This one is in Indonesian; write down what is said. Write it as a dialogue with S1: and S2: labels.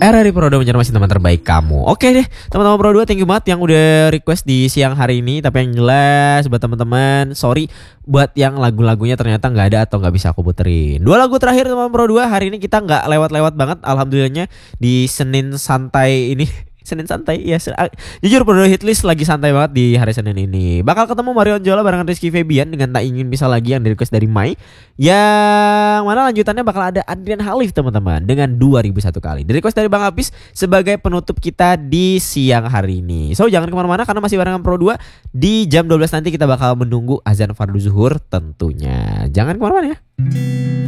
S1: RRI Pro 2 menjadi masih teman terbaik kamu. Oke deh, teman-teman Pro 2, thank you banget yang udah request di siang hari ini. Tapi yang jelas buat teman-teman, sorry buat yang lagu-lagunya ternyata nggak ada atau nggak bisa aku puterin. 2 lagu terakhir teman Pro 2 hari ini kita nggak lewat-lewat banget, alhamdulillahnya di Senin santai ini. Senin santai ya, jujur Pro 2 hitlist lagi santai banget di hari Senin ini. Bakal ketemu Marion Jola barengan Rizky Febian dengan Tak Ingin Bisa Lagi yang di request dari Mai. Yang mana lanjutannya bakal ada Adrian Halif teman-teman dengan 2001 kali. Di request dari Bang Apis sebagai penutup kita di siang hari ini. So jangan kemana-mana karena masih barengan Pro 2. Di jam 12 nanti kita bakal menunggu azan fardu zuhur tentunya. Jangan kemana-mana ya.